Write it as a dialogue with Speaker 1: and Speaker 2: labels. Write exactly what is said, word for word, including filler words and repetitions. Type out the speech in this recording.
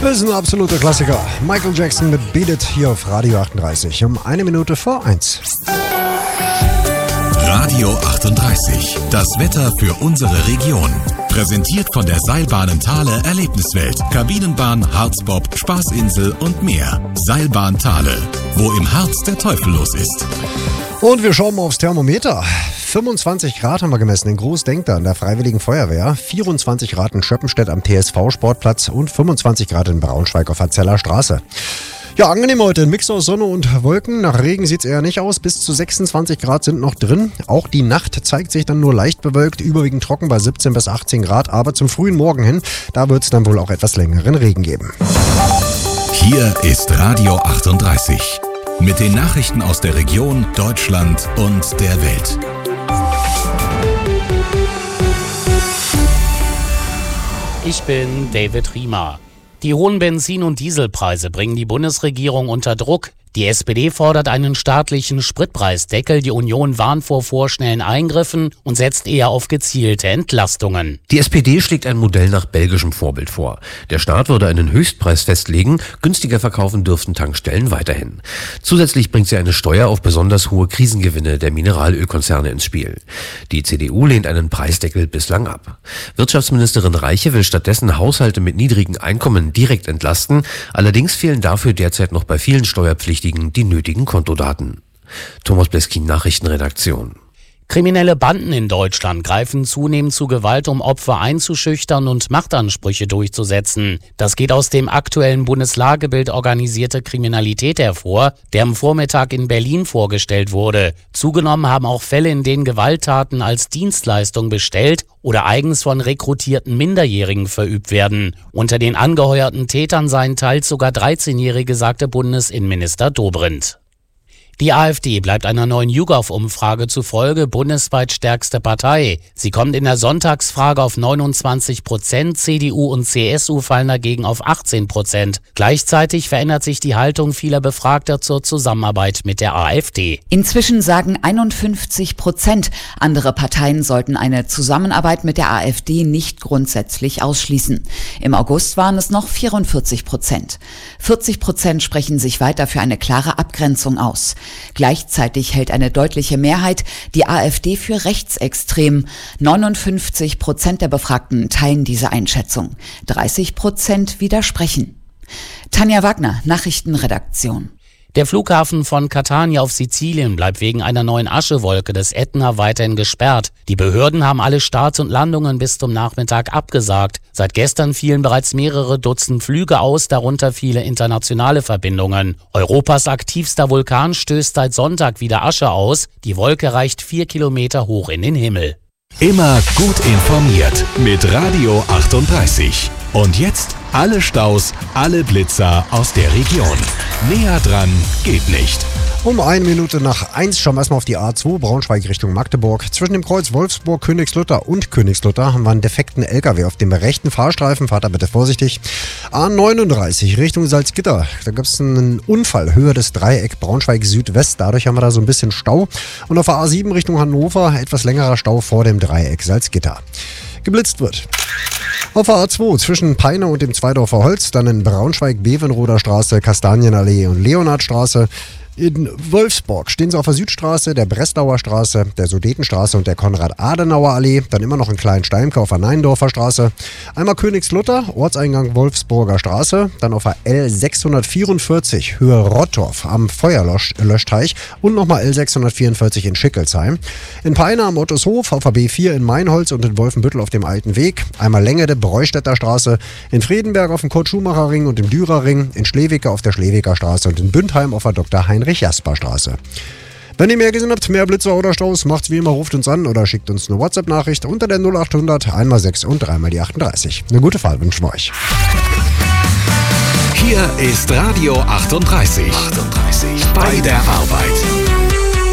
Speaker 1: Das ist ein absoluter Klassiker. Michael Jackson mit Beat It hier auf Radio achtunddreißig um eine Minute vor eins.
Speaker 2: Radio achtunddreißig, das Wetter für unsere Region. Präsentiert von der Seilbahnen Thale Erlebniswelt, Kabinenbahn, Harzbob, Spaßinsel und mehr. Seilbahn Thale, wo im Harz der Teufel los ist.
Speaker 1: Und wir schauen mal aufs Thermometer. fünfundzwanzig Grad haben wir gemessen in Großdenkter an der Freiwilligen Feuerwehr, vierundzwanzig Grad in Schöppenstedt am T S V-Sportplatz und fünfundzwanzig Grad in Braunschweig auf der Zeller Straße. Ja, angenehm heute. Ein Mix aus Sonne und Wolken. Nach Regen sieht es eher nicht aus. Bis zu sechsundzwanzig Grad sind noch drin. Auch die Nacht zeigt sich dann nur leicht bewölkt, überwiegend trocken bei siebzehn bis achtzehn Grad. Aber zum frühen Morgen hin, da wird es dann wohl auch etwas längeren Regen geben.
Speaker 2: Hier ist Radio achtunddreißig. Mit den Nachrichten aus der Region, Deutschland und der Welt.
Speaker 3: Ich bin David Riemer. Die hohen Benzin- und Dieselpreise bringen die Bundesregierung unter Druck. Die S P D fordert einen staatlichen Spritpreisdeckel, die Union warnt vor vorschnellen Eingriffen und setzt eher auf gezielte Entlastungen.
Speaker 4: Die S P D schlägt ein Modell nach belgischem Vorbild vor. Der Staat würde einen Höchstpreis festlegen, günstiger verkaufen dürften Tankstellen weiterhin. Zusätzlich bringt sie eine Steuer auf besonders hohe Krisengewinne der Mineralölkonzerne ins Spiel. Die C D U lehnt einen Preisdeckel bislang ab. Wirtschaftsministerin Reiche will stattdessen Haushalte mit niedrigen Einkommen direkt entlasten, allerdings fehlen dafür derzeit noch bei vielen Steuerpflichtigen die nötigen Kontodaten. Thomas Bleskin, Nachrichtenredaktion.
Speaker 3: Kriminelle Banden in Deutschland greifen zunehmend zu Gewalt, um Opfer einzuschüchtern und Machtansprüche durchzusetzen. Das geht aus dem aktuellen Bundeslagebild Organisierte Kriminalität hervor, der am Vormittag in Berlin vorgestellt wurde. Zugenommen haben auch Fälle, in denen Gewalttaten als Dienstleistung bestellt oder eigens von rekrutierten Minderjährigen verübt werden. Unter den angeheuerten Tätern seien teils sogar dreizehnjährige, sagte Bundesinnenminister Dobrindt. Die AfD bleibt einer neuen YouGov-Umfrage zufolge bundesweit stärkste Partei. Sie kommt in der Sonntagsfrage auf neunundzwanzig Prozent, C D U und C S U fallen dagegen auf achtzehn Prozent. Gleichzeitig verändert sich die Haltung vieler Befragter zur Zusammenarbeit mit der AfD.
Speaker 5: Inzwischen sagen einundfünfzig Prozent, andere Parteien sollten eine Zusammenarbeit mit der AfD nicht grundsätzlich ausschließen. Im August waren es noch vierundvierzig Prozent. vierzig Prozent sprechen sich weiter für eine klare Abgrenzung aus. Gleichzeitig hält eine deutliche Mehrheit die AfD für rechtsextrem. neunundfünfzig Prozent der Befragten teilen diese Einschätzung. dreißig Prozent widersprechen. Tanja Wagner, Nachrichtenredaktion.
Speaker 3: Der Flughafen von Catania auf Sizilien bleibt wegen einer neuen Aschewolke des Ätna weiterhin gesperrt. Die Behörden haben alle Starts und Landungen bis zum Nachmittag abgesagt. Seit gestern fielen bereits mehrere Dutzend Flüge aus, darunter viele internationale Verbindungen. Europas aktivster Vulkan stößt seit Sonntag wieder Asche aus. Die Wolke reicht vier Kilometer hoch in den Himmel.
Speaker 2: Immer gut informiert mit Radio achtunddreißig. Und jetzt alle Staus, alle Blitzer aus der Region. Näher dran geht nicht.
Speaker 1: Um eine Minute nach eins schauen wir erstmal auf die A zwei Braunschweig Richtung Magdeburg. Zwischen dem Kreuz Wolfsburg, Königslutter und Königslutter haben wir einen defekten L K W auf dem rechten Fahrstreifen. Fahrt da bitte vorsichtig. A neununddreißig Richtung Salzgitter. Da gibt es einen Unfall, Höhe des Dreieck Braunschweig Südwest. Dadurch haben wir da so ein bisschen Stau. Und auf der A sieben Richtung Hannover etwas längerer Stau vor dem Dreieck Salzgitter. Geblitzt wird. Auf der A zwei zwischen Peine und dem Zweidorfer Holz, dann in Braunschweig, Bevenroder Straße, Kastanienallee und Leonhardstraße. In Wolfsburg stehen sie auf der Südstraße, der Breslauer Straße, der Sudetenstraße und der Konrad-Adenauer-Allee. Dann immer noch in Klein-Steinke auf der Neindorfer Straße. Einmal Königslutter, Ortseingang Wolfsburger Straße. Dann auf der L sechshundertvierundvierzig Höhe Rottorf am Feuerlöschteich. Und nochmal L sechshundertvierundvierzig in Schickelsheim. In Peine am Ottoshof, auf der B vier in Mainholz und in Wolfenbüttel auf dem Alten Weg. Einmal Längede, Bräustädter Straße. In Friedenberg auf dem Kurt-Schumacher-Ring und im Dürer-Ring. In Schlewicke auf der Schleweker Straße und in Bündheim auf der Doktor Heinrich-Jasper-Straße. Wenn ihr mehr gesehen habt, mehr Blitzer oder Staus, macht's wie immer, ruft uns an oder schickt uns eine WhatsApp-Nachricht unter der null achthundert einmal sechs und dreimal die achtunddreißig. Eine gute Fahrt wünschen wir euch.
Speaker 2: Hier ist Radio achtunddreißig. achtunddreißig. Bei der Arbeit.